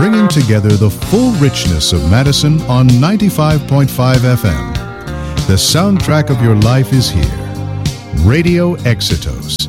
bringing together the full richness of Madison on 95.5 FM. The soundtrack of your life is here. Radio Exitos.